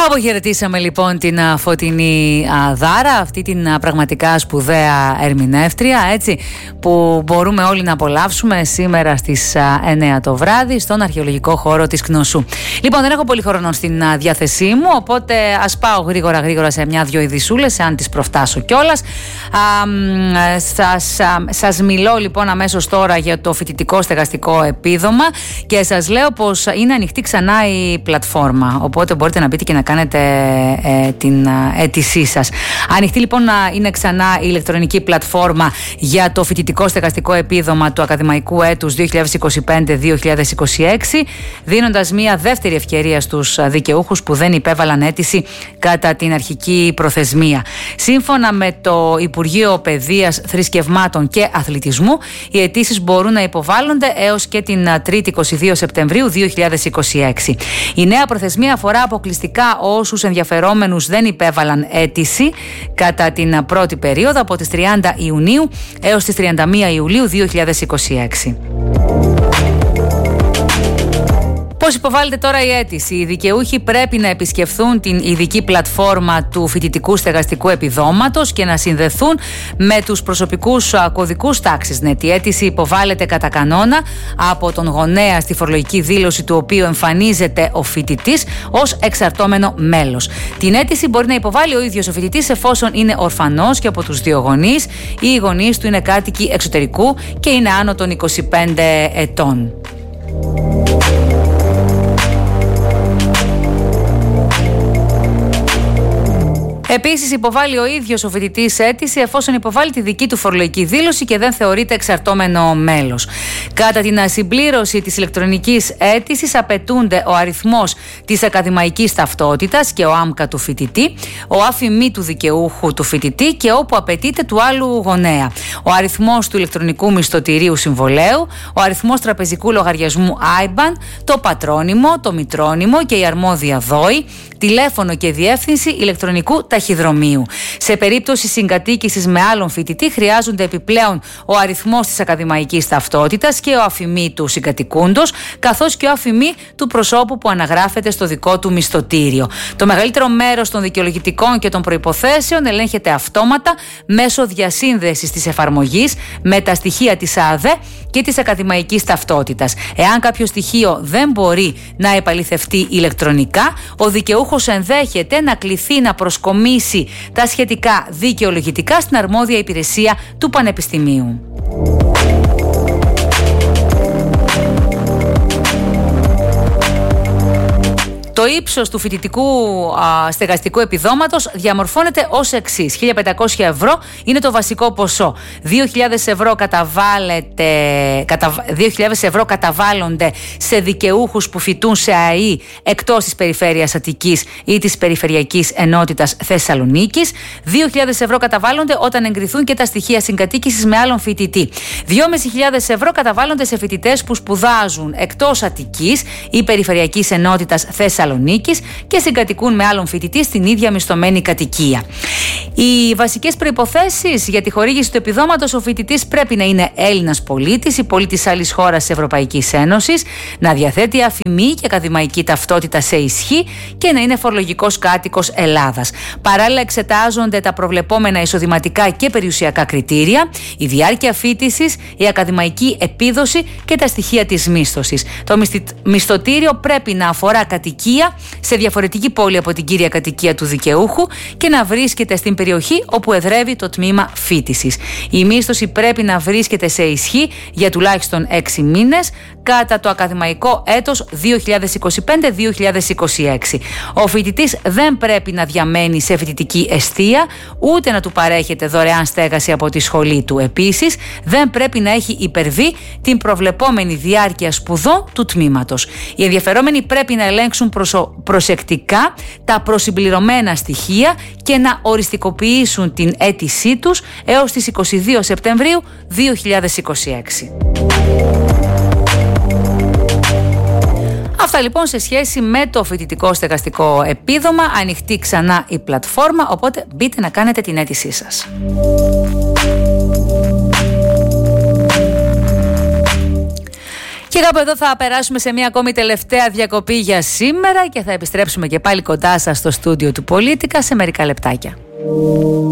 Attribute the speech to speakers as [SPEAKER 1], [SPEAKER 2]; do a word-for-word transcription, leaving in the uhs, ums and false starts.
[SPEAKER 1] Αποχαιρετήσαμε λοιπόν την α, Φωτεινή α, Δάρα, αυτή την α, πραγματικά σπουδαία ερμηνεύτρια, έτσι, που μπορούμε όλοι να απολαύσουμε σήμερα στις α, εννιά το βράδυ στον αρχαιολογικό χώρο της Κνωσού. Λοιπόν, δεν έχω πολύ χρόνο στην α, διάθεσή μου, οπότε ας πάω γρήγορα γρήγορα σε μια-δυο ειδισούλες, αν τις προφτάσω κιόλας. Α, σας, α, σας μιλώ λοιπόν αμέσως τώρα για το φοιτητικό στεγαστικό επίδομα και σας λέω πως είναι ανοιχτή ξανά η πλατφόρμα, οπότε μπορείτε να μπείτε και να κάνετε ε, την αίτησή σας. Ανοιχτή λοιπόν είναι ξανά η ηλεκτρονική πλατφόρμα για το φοιτητικό στεγαστικό επίδομα του ακαδημαϊκού έτους δύο χιλιάδες είκοσι πέντε δύο χιλιάδες είκοσι έξι, δίνοντας μια δεύτερη ευκαιρία στους δικαιούχους που δεν υπέβαλαν αίτηση κατά την αρχική προθεσμία. Σύμφωνα με το Υπουργείο Παιδείας, Θρησκευμάτων και Αθλητισμού, οι αιτήσεις μπορούν να υποβάλλονται έως και την τρίτη εικοστή δεύτερη Σεπτεμβρίου δύο χιλιάδες είκοσι έξι. Η νέα προθεσμία αφορά αποκλειστικά όσους ενδιαφερόμενους δεν υπέβαλαν αίτηση κατά την πρώτη περίοδο από τις τριάντα Ιουνίου έως τις τριάντα μία Ιουλίου δύο χιλιάδες είκοσι έξι. Πώς υποβάλλεται τώρα η αίτηση? Οι δικαιούχοι πρέπει να επισκεφθούν την ειδική πλατφόρμα του φοιτητικού στεγαστικού επιδόματος και να συνδεθούν με τους προσωπικούς κωδικούς τάξης νετ. Η αίτηση υποβάλλεται κατά κανόνα από τον γονέα στη φορολογική δήλωση του οποίου εμφανίζεται ο φοιτητής ως εξαρτώμενο μέλος. Την αίτηση μπορεί να υποβάλει ο ίδιος ο φοιτητής εφόσον είναι ορφανός και από τους δύο γονείς ή οι γονείς του είναι κάτοικοι εξωτερικού και είναι άνω των είκοσι πέντε ετών. Επίσης, υποβάλλει ο ίδιος ο φοιτητής αίτηση εφόσον υποβάλλει τη δική του φορολογική δήλωση και δεν θεωρείται εξαρτώμενο μέλος. Κατά την συμπλήρωση της ηλεκτρονικής αίτησης απαιτούνται ο αριθμός της ακαδημαϊκής ταυτότητας και ο άμκα του φοιτητή, ο άφημί του δικαιούχου του φοιτητή και όπου απαιτείται του άλλου γονέα, ο αριθμός του ηλεκτρονικού μισθωτηρίου συμβολέου, ο αριθμός τραπεζικού λογαριασμού άι μπαν, το πατρόνυμο, το μητρόνυμο και η αρμόδια δόη, τηλέφωνο και διεύθυνση ηλεκτρονικού ταχυδρομείου. Σε περίπτωση συγκατοίκησης με άλλον φοιτητή, χρειάζονται επιπλέον ο αριθμός της ακαδημαϊκής ταυτότητας και ο αφημί του συγκατοικούντος, καθώς και ο αφημί του προσώπου που αναγράφεται στο δικό του μισθωτήριο. Το μεγαλύτερο μέρος των δικαιολογητικών και των προϋποθέσεων ελέγχεται αυτόματα μέσω διασύνδεσης της εφαρμογής με τα στοιχεία της ΑΔΕ και της ακαδημαϊκής ταυτότητας. Εάν κάποιο στοιχείο δεν μπορεί να επαληθευτεί ηλεκτρονικά, ο δικαιούχος ενδέχεται να κληθεί να προσκομίσει τα σχετικά δικαιολογητικά στην αρμόδια υπηρεσία του Πανεπιστημίου. Το ύψος του φοιτητικού α, στεγαστικού επιδόματος διαμορφώνεται ως εξής. χίλια πεντακόσια ευρώ είναι το βασικό ποσό. δύο χιλιάδες ευρώ, κατα, δύο χιλιάδες ευρώ καταβάλλονται σε δικαιούχους που φοιτούν σε ΑΕΗ εκτός της περιφέρειας Αττικής ή της περιφερειακής ενότητας Θεσσαλονίκης. δύο χιλιάδες ευρώ καταβάλλονται όταν εγκριθούν και τα στοιχεία συγκατοίκησης με άλλον φοιτητή. δύο χιλιάδες πεντακόσια ευρώ καταβάλλονται σε φοιτητές που σπουδάζουν εκτός Αττικής ή περιφερειακής ενότητας Θεσσαλονίκης και συγκατοικούν με άλλον φοιτητή στην ίδια μισθωμένη κατοικία. Οι βασικές προϋποθέσεις για τη χορήγηση του επιδόματος: ο φοιτητής πρέπει να είναι Έλληνας πολίτης ή πολίτης άλλης χώρας της Ευρωπαϊκής Ένωσης, να διαθέτει αφημί και ακαδημαϊκή ταυτότητα σε ισχύ και να είναι φορολογικός κάτοικος Ελλάδας. Παράλληλα, εξετάζονται τα προβλεπόμενα εισοδηματικά και περιουσιακά κριτήρια, η διάρκεια φοίτησης, η ακαδημαϊκή επίδοση και τα στοιχεία της μίσθωσης. Το μισθωτήριο πρέπει να αφορά κατοικία σε διαφορετική πόλη από την κύρια κατοικία του δικαιούχου και να βρίσκεται στην περιοχή όπου εδρεύει το τμήμα φοίτησης. Η μίσθωση πρέπει να βρίσκεται σε ισχύ για τουλάχιστον έξι μήνες κατά το ακαδημαϊκό έτος δύο χιλιάδες είκοσι πέντε δύο χιλιάδες είκοσι έξι. Ο φοιτητής δεν πρέπει να διαμένει σε φοιτητική εστία, ούτε να του παρέχεται δωρεάν στέγαση από τη σχολή του. Επίσης, δεν πρέπει να έχει υπερβεί την προβλεπόμενη διάρκεια σπουδών του τμήματος. Οι ενδιαφερόμενοι πρέπει να ελέγξουν προσεκτικά τα προσυμπληρωμένα στοιχεία και να οριστικοποιήσουν την αίτησή τους έως τις εικοστή δεύτερη Σεπτεμβρίου δύο χιλιάδες είκοσι έξι. Αυτά λοιπόν σε σχέση με το φοιτητικό στεγαστικό επίδομα. Ανοιχτή ξανά η πλατφόρμα, οπότε μπείτε να κάνετε την αίτησή σας. Και κάπου εδώ θα περάσουμε σε μια ακόμη τελευταία διακοπή για σήμερα και θα επιστρέψουμε και πάλι κοντά σας στο στούντιο του Πολίτικα σε μερικά λεπτάκια.